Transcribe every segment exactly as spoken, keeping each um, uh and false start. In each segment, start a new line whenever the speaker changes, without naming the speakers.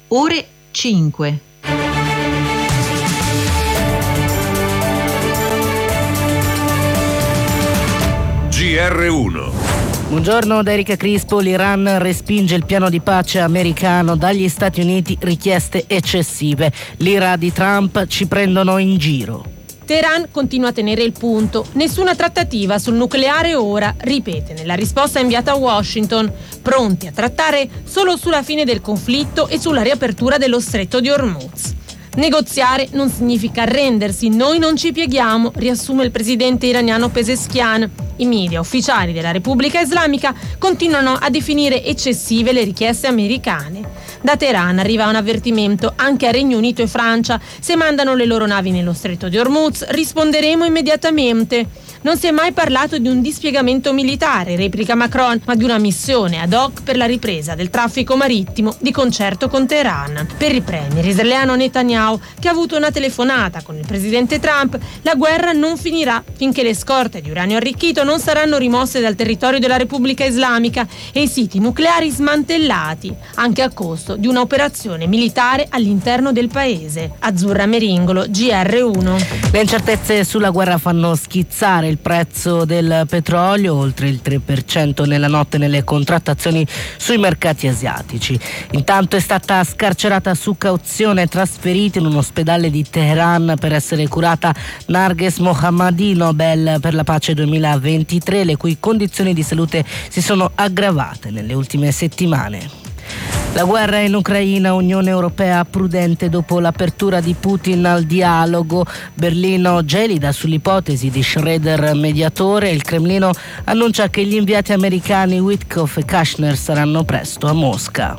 ore cinque.
G R uno.
Buongiorno da Erika Crispo. L'Iran respinge il piano di pace americano, dagli Stati Uniti richieste eccessive. L'ira di Trump, ci prendono in giro.
Teheran continua a tenere il punto. Nessuna trattativa sul nucleare ora, ripete nella risposta inviata a Washington, pronti a trattare solo sulla fine del conflitto e sulla riapertura dello stretto di Hormuz. Negoziare non significa arrendersi, noi non ci pieghiamo, riassume il presidente iraniano Pezeshkian. I media ufficiali della Repubblica Islamica continuano a definire eccessive le richieste americane. Da Teheran arriva un avvertimento anche a Regno Unito e Francia: se mandano le loro navi nello stretto di Hormuz risponderemo immediatamente. Non si è mai parlato di un dispiegamento militare, replica Macron, ma di una missione ad hoc per la ripresa del traffico marittimo di concerto con Teheran. Per il premier israeliano Netanyahu, che ha avuto una telefonata con il presidente Trump, la guerra non finirà finché le scorte di uranio arricchito non saranno rimosse dal territorio della Repubblica Islamica e i siti nucleari smantellati, anche a costo di un'operazione militare all'interno del paese. Azzurra Meringolo, G R uno.
Le incertezze sulla guerra fanno schizzare il prezzo del petrolio, oltre il tre per cento nella notte nelle contrattazioni sui mercati asiatici. Intanto è stata scarcerata su cauzione e trasferita in un ospedale di Teheran per essere curata Narges Mohammadi, Nobel per la pace duemilaventitré, le cui condizioni di salute si sono aggravate nelle ultime settimane. La guerra in Ucraina, Unione Europea prudente dopo l'apertura di Putin al dialogo. Berlino gelida sull'ipotesi di Schröder mediatore. Il Cremlino annuncia che gli inviati americani Witkoff e Kushner saranno presto a Mosca.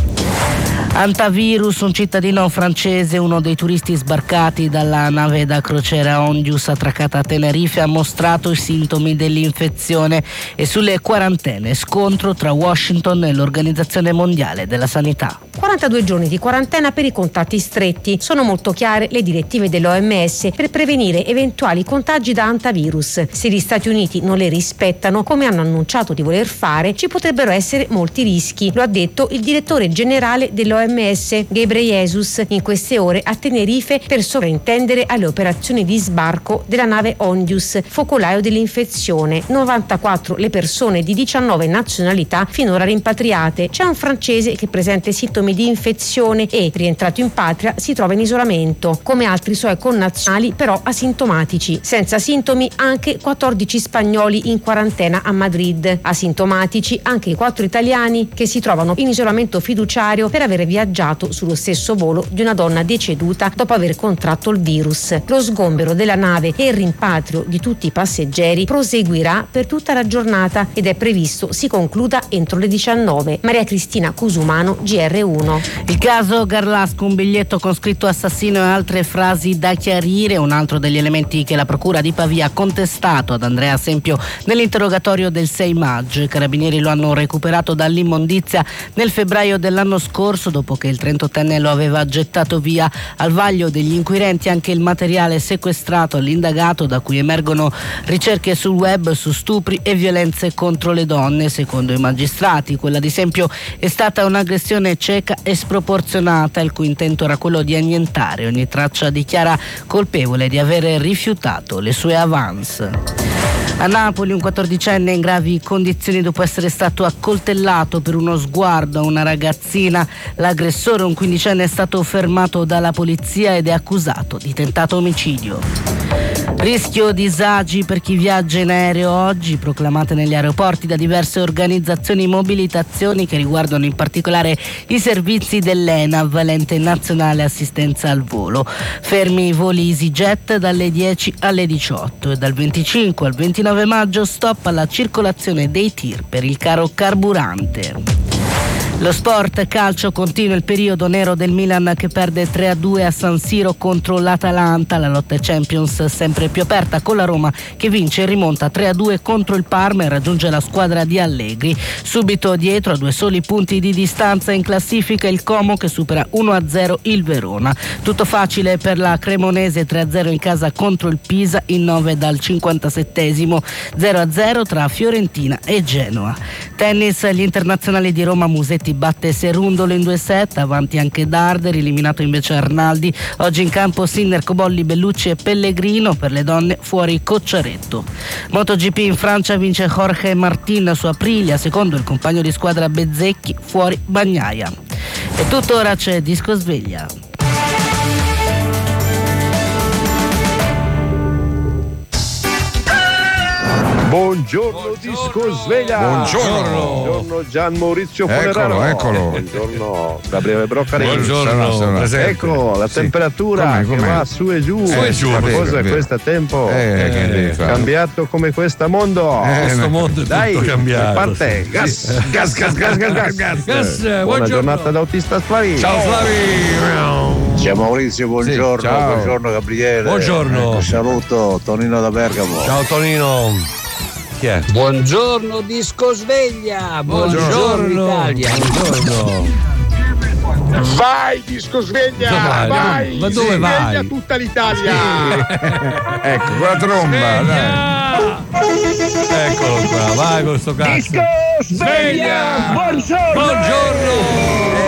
Antavirus, un cittadino francese, uno dei turisti sbarcati dalla nave da crociera Ondius attraccata a Tenerife, ha mostrato i sintomi dell'infezione. E sulle quarantene, scontro tra Washington e l'Organizzazione Mondiale della Sanità.
quarantadue giorni di quarantena per i contatti stretti. Sono molto chiare le direttive dell'O M S per prevenire eventuali contagi da antavirus. Se gli Stati Uniti non le rispettano, come hanno annunciato di voler fare, ci potrebbero essere molti rischi. Lo ha detto il direttore generale dell'O M S, Ghebreyesus, in queste ore a Tenerife per sovrintendere alle operazioni di sbarco della nave Ondius, focolaio dell'infezione. novantaquattro le persone di diciannove nazionalità finora rimpatriate. C'è un francese che presenta sintomi di infezione e, rientrato in patria, si trova in isolamento, come altri suoi connazionali però asintomatici. Senza sintomi anche quattordici spagnoli in quarantena a Madrid. Asintomatici anche i quattro italiani che si trovano in isolamento fiduciario per aver viaggiato sullo stesso volo di una donna deceduta dopo aver contratto il virus. Lo sgombero della nave e il rimpatrio di tutti i passeggeri proseguirà per tutta la giornata ed è previsto si concluda entro le diciannove. Maria Cristina Cusumano, G R uno.
Il caso Garlasco, un biglietto con scritto assassino e altre frasi da chiarire, un altro degli elementi che la procura di Pavia ha contestato ad Andrea Sempio nell'interrogatorio del sei maggio. I carabinieri lo hanno recuperato dall'immondizia nel febbraio dell'anno scorso, dopo che il trentottenne lo aveva gettato via. Al vaglio degli inquirenti anche il materiale sequestrato all'indagato, da cui emergono ricerche sul web su stupri e violenze contro le donne. Secondo i magistrati, quella di Sempio è stata un'aggressione cieca e sproporzionata, il cui intento era quello di annientare ogni traccia di Chiara, colpevole di avere rifiutato le sue avance. A Napoli un quattordicenne in gravi condizioni dopo essere stato accoltellato per uno sguardo a una ragazzina. L'aggressore, un quindicenne, è stato fermato dalla polizia ed è accusato di tentato omicidio. Rischio disagi per chi viaggia in aereo oggi, proclamate negli aeroporti da diverse organizzazioni mobilitazioni che riguardano in particolare i servizi dell'ENAV, l'ente nazionale assistenza al volo. Fermi i voli EasyJet dalle dieci alle diciotto e dal venticinque al ventinove maggio stop alla circolazione dei tir per il caro carburante. Lo sport calcio, continua il periodo nero del Milan che perde tre a due a San Siro contro l'Atalanta. La lotta ai Champions sempre più aperta, con la Roma che vince e rimonta tre a due contro il Parma e raggiunge la squadra di Allegri. Subito dietro, a due soli punti di distanza in classifica, il Como che supera uno a zero il Verona. Tutto facile per la Cremonese, tre a zero in casa contro il Pisa, in nove dal cinquantasettesimo, zero a zero tra Fiorentina e Genoa. Tennis, gli internazionali di Roma Musetti Conti batte Serundolo in due set, avanti anche Darder, eliminato invece Arnaldi. Oggi in campo Sinner, Cobolli, Bellucci e Pellegrino, per le donne fuori Cocciaretto. MotoGP in Francia vince Jorge Martin su Aprilia, secondo il compagno di squadra Bezzecchi, fuori Bagnaia. E tuttora c'è Disco Sveglia.
Buongiorno Disco Sveglia.
Buongiorno.
Buongiorno Gian Maurizio Ponerano.
Eccolo, eccolo.
Buongiorno Gabriele Broccari.
Buongiorno. Sono, sono.
Ecco la sì. temperatura
Com'è, com'è?
che va su e giù.
Su e giù.
Ma
Vero,
cosa è
vero.
questo tempo?
Eh,
Eh,
eh,
cambiato come questo mondo.
Eh,
Questo mondo è
Dai,
tutto cambiato.
parte. Gas, gas, gas, gas, gas, gas, gas.
Gas,
Buona
buongiorno.
giornata da autista Flavi.
Ciao Flavi.
Ciao Maurizio, buongiorno,
Sì, ciao.
buongiorno Gabriele.
Buongiorno.
Un saluto, Tonino da Bergamo.
Ciao Tonino. Chi è?
Buongiorno Disco Sveglia, buongiorno,
Buongiorno.
Italia.
Buongiorno.
Vai Disco Sveglia,
Dove vai?
vai,
Ma dove
sveglia
vai?
tutta l'Italia.
Ecco, con la tromba, dai.
Eccolo qua, vai con sto cazzo.
Disco Sveglia, buongiorno.
Buongiorno.